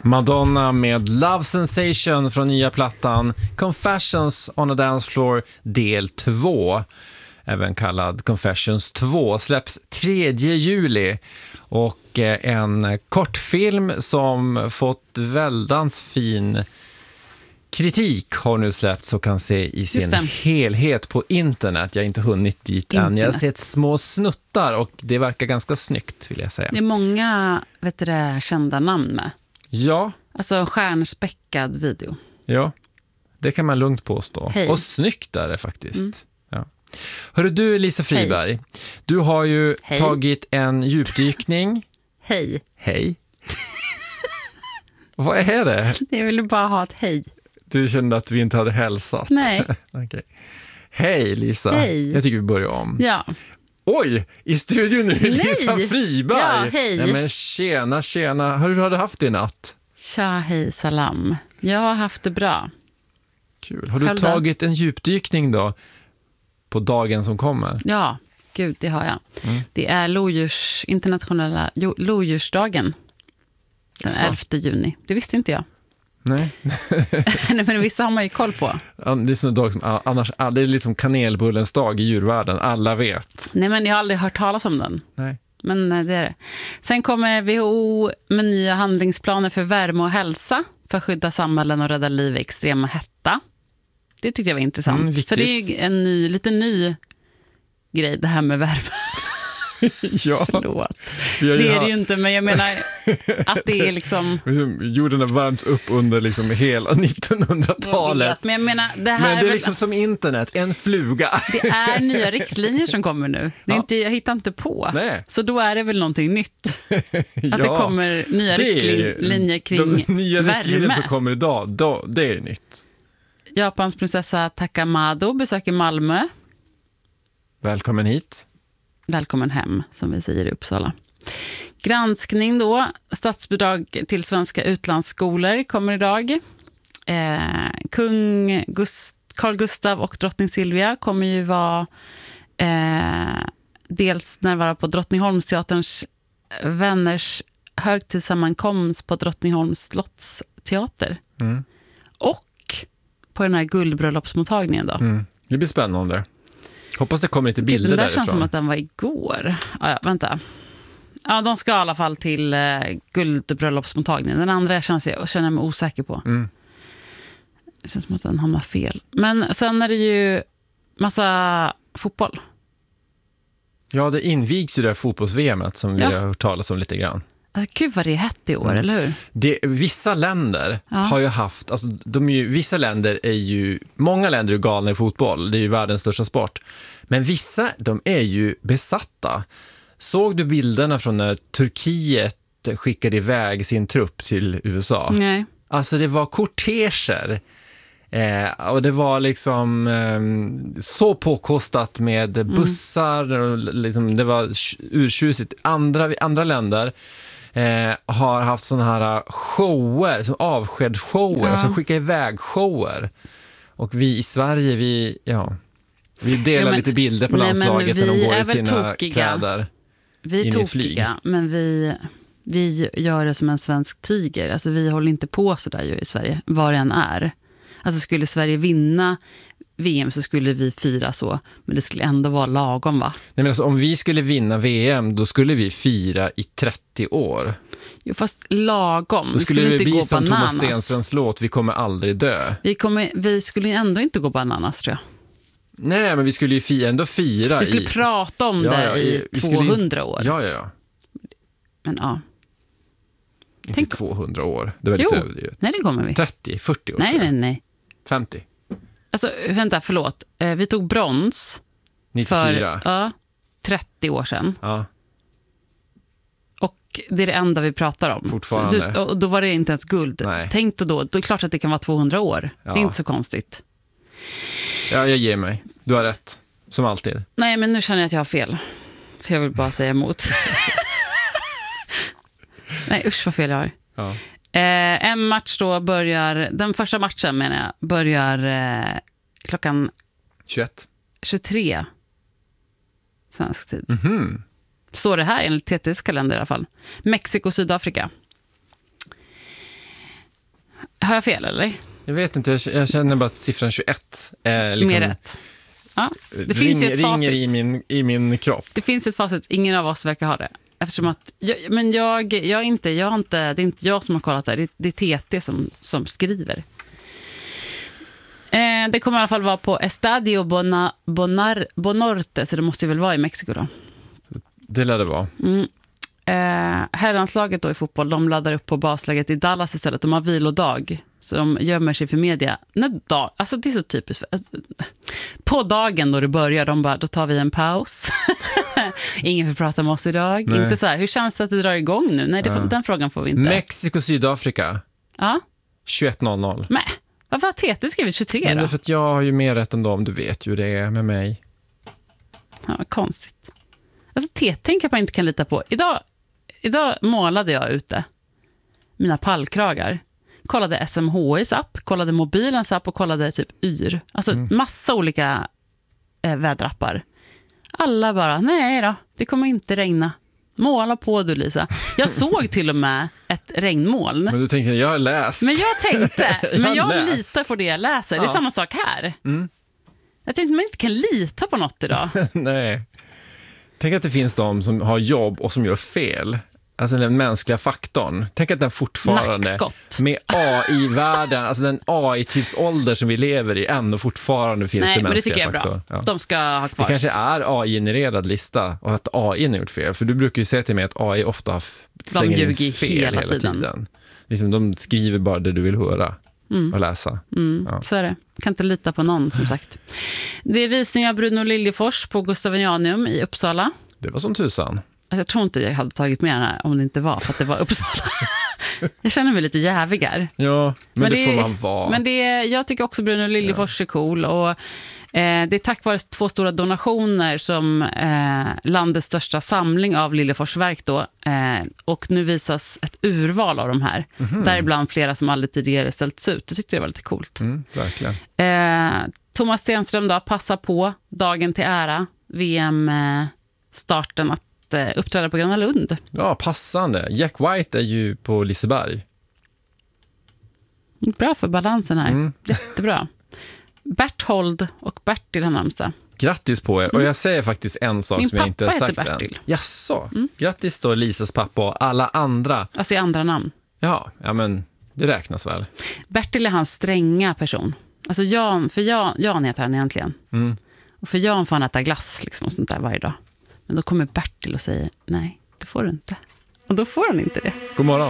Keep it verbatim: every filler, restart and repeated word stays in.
Madonna med Love Sensation från nya plattan Confessions on a Dance Floor del två, även kallad Confessions två, släpps tredje juli. Och en kortfilm som fått väldans fin kritik har nu släppts och kan se i sin helhet på internet. Jag har inte hunnit dit internet. än. Jag har sett små snuttar och det verkar ganska snyggt, vill jag säga. Det är många, vet du det, kända namn med. Ja. Alltså en stjärnspäckad video. Ja, det kan man lugnt påstå. Hej. Och snyggt är det faktiskt. Mm. Ja. Hörru du, Lisa Friberg. Hej. Du har ju Hej. tagit en djupdykning. Hej. Hej. Vad är det? Jag ville bara ha ett hej. Du kände att vi inte hade hälsat. Nej. Okay. Hej Lisa. Hej. Jag tycker vi börjar om. Ja. Oj, i studion nu Nej. Lisa Friberg. Ja, hej. Nej, men tjena, tjena. Hur har du haft det i natt? Tja, hej, salam. Jag har haft det bra. Kul. Har du Själv tagit då? en djupdykning då på dagen som kommer? Ja, gud, det har jag. Mm. Det är lodjurs, internationella lodjursdagen. Den Så. elfte juni. Det visste inte jag. Nej. Nej, men vissa har man ju koll på. Det är sån dag som annars, det är liksom kanelbullens dag i djurvärlden. Alla vet. Nej, men jag har aldrig hört talas om den. Nej. Men det är det. Sen kommer W H O med nya handlingsplaner för värme och hälsa för att skydda samhällen och rädda liv i extrema hetta. Det tyckte jag var intressant. Mm, för det är ju en ny, lite ny grej, det här med värme. Ja. Förlåt. Det är det ju inte, men jag menar att det är liksom... Jorden har värmts upp under liksom hela nittonhundratalet. Jag vet, men jag menar, det här men det är, är väl... liksom som internet, en fluga. Det är nya riktlinjer som kommer nu. Det är ja. inte, jag hittar inte på. Nej. Så då är det väl någonting nytt. Att ja, det kommer nya det riktlinjer kring de nya värme. riktlinjer som kommer idag, då, det är nytt. Japans prinsessa Takamado besöker Malmö. Välkommen hit. Välkommen hem, som vi säger i Uppsala. Granskning då. Statsbidrag till svenska utlandsskolor kommer idag. Eh, kung Gust- Carl Gustav och drottning Silvia kommer ju vara eh, dels närvara på Drottningholmsteaterns vänners högtidssammankomst på Drottningholms slottsteater. Mm. Och på den här guldbröllopsmottagningen då. Mm. Det blir spännande. Hoppas det kommer lite bilder därifrån. därifrån. Det känns som att den var igår. Ja, ja, vänta. Ja, de ska i alla fall till eh, guldbröllopsmottagningen. Den andra känns jag, känner jag mig osäker på. Mm. Det känns som att den hamnar fel. Men sen är det ju massa fotboll. Ja, det invigs ju det där fotbolls-V M-et som vi ja. har hört talas om lite grann. Alltså, gud vad det är hett i år, mm. eller hur? Det, vissa länder ja. har ju haft, alltså de är ju, vissa länder är ju, många länder är galna i fotboll, det är ju världens största sport. Men vissa, de är ju besatta. Såg du bilderna från när Turkiet skickade iväg sin trupp till U S A? Nej. Alltså det var korteger. Eh, och det var liksom eh, så påkostat med bussar, mm. och liksom, det var urtjusigt. Andra, andra länder eh, har haft såna här shower, som avskedsshower, ja. alltså skicka iväg shower. Och vi i Sverige, vi, ja, vi delar jo, men, lite bilder på nej, landslaget när de går i sina tokiga. kläder. Vi är tokiga, men vi, vi gör det som en svensk tiger. Alltså vi håller inte på så där ju i Sverige, var det än är. Alltså skulle Sverige vinna V M så skulle vi fira så, men det skulle ändå vara lagom, va? Nej, men alltså, om vi skulle vinna V M, då skulle vi fira i trettio år. Jo, fast lagom. Då skulle, skulle vi inte bli gå som bananas. Thomas Stenströms låt, vi kommer aldrig dö. Vi, kommer, vi skulle ändå inte gå bananas, tror jag. Nej, men vi skulle ju fira, ändå fira. Vi skulle i... prata om ja, det ja, i tvåhundra år. Ja, ja, ja. Men ja. Inte Tänk... tvåhundra år. Det var lite överdrivet. Nej, det kommer vi. trettio, fyrtio år. Nej, nej, nej. femtio. Alltså, vänta, förlåt. Vi tog brons nittiofyra. För ja, trettio år sedan. Ja. Och det är det enda vi pratar om. Fortfarande. Du, och då var det inte ens guld. Nej. Tänk då, då, då är det klart att det kan vara tvåhundra år. Ja. Det är inte så konstigt. Ja, jag ger mig. Du har rätt. Som alltid. Nej, men nu känner jag att jag har fel. För jag vill bara säga emot. Nej, usch vad fel jag har. Ja. Eh, en match då börjar, den första matchen menar jag, börjar eh, klockan tjugoett. tjugotre svensk tid. Mm-hmm. Står det här enligt T T:s kalender i alla fall. Mexiko, Sydafrika. Har jag fel eller? Jag vet inte, jag, jag känner bara att siffran tjugoett är liksom... Mer rätt. Ja, det ring, finns ju ett facit. ringer i min, i min kropp. Det finns ett facit, ingen av oss verkar ha det. Eftersom att, jag, men jag, jag inte, jag har inte, det är inte jag som har kollat det, det, det är T T som, som skriver. Eh, det kommer i alla fall vara på Estadio Bona, Bonar, Bonorte, så det måste väl vara i Mexiko då. Det lär det vara. Mm. Eh, herranslaget då i fotboll, de laddar upp på basläget i Dallas istället. De har vilodag, så de gömmer sig för media. När dag, alltså det är så typiskt. På dagen då det börjar, de bara, då tar vi en paus. Ingen får prata med oss idag. Nej. Inte så här, hur känns det att det drar igång nu? Nej, det får, ja. den frågan får vi inte. Mexiko, Sydafrika. Ja. tjugoett noll noll. Men, varför har T T skrivit tjugotre Men det då? är för att jag har ju mer rätt än dem, du vet ju det är med mig. Ja, vad konstigt. Alltså T T tänker jag inte kan lita på. Idag, idag målade jag ute mina pallkragar. Kollade S M H I:s app, kollade mobilens app och kollade typ Yr. Alltså mm. massa olika eh, väderappar. Alla bara, nej då, det kommer inte regna. Måla på du, Lisa. Jag såg till och med ett regnmoln. Men du tänkte, jag har läst. Men jag tänkte, jag men jag läst. litar på det jag läser. Ja. Det är samma sak här. Mm. Jag tänkte, man inte kan lita på något idag. Nej. Tänk att det finns de som har jobb och som gör fel. Alltså den mänskliga faktorn. Tänk att den fortfarande Nackskott. med A I-världen, alltså den A I-tidsålder som vi lever i, ändå fortfarande finns Nej, det men det mänskliga tycker jag är faktorn. bra. Ja. De ska ha kvar. Det kanske är A I-genererad lista och att A I har gjort fel. För du brukar ju säga till mig att A I ofta f- slänger in fel hela hela tiden. tiden. Liksom, de skriver bara det du vill höra Mm. och läsa. Mm, Ja. Så är det. Kan inte lita på någon, som sagt. Det är visning av Bruno Liljefors på Gustavianum i Uppsala. Det var som tusan. Alltså, jag tror inte jag hade tagit med den här om det inte var för att det var Uppsala. Jag känner mig lite jävigar. Ja, men, Men det, det- får man vara. Men det är, jag tycker också Bruno Liljefors är cool. Och, eh, det är tack vare två stora donationer som eh, landets största samling av Liljeforsverk då. Eh, och nu visas ett urval av de här. Mhm. Däribland flera som aldrig tidigare ställts ut. Jag tyckte det var lite coolt. Mm, verkligen. Eh, Thomas Stenström då, passa på dagen till ära, V M-starten, att eh, uppträda på Gröna Lund. Ja, passande. Jack White är ju på Liseberg. Bra för balansen här. Mm. Jättebra. Berthold och Bertil har namnsdag. Grattis på er. Och jag säger faktiskt en sak Min som jag inte har pappa sagt heter än. Bertil. Jaså. Grattis då Lisas pappa och alla andra. Alltså i andra namn. Ja, ja men det räknas väl. Bertil är hans stränga person. Alltså Jan, för Jan, Jan heter han egentligen. Mm. Och för Jan får han äta glass liksom och sånt där varje dag. Men då kommer Bertil och säger, nej, det får du inte. Och då får han inte det. God morgon.